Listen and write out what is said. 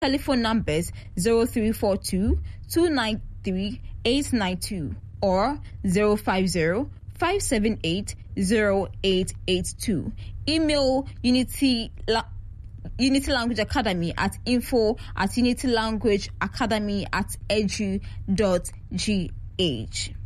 Telephone numbers 0342 293 892 or 050 578 0882. Email Unity Language Academy at info@unitylanguageacademy@edu.gh.